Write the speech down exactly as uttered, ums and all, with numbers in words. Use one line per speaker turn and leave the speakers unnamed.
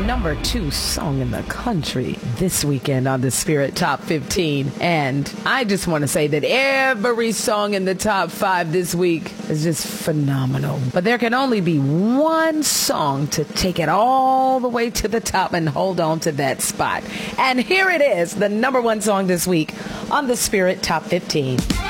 number two song in the country this weekend on the Spirit Top fifteen. And I just want to say that every song in the top five this week is just phenomenal. But there can only be one song to take it all the way to the top and hold on to that spot. And here it is, the number one song this week on the Spirit Top fifteen.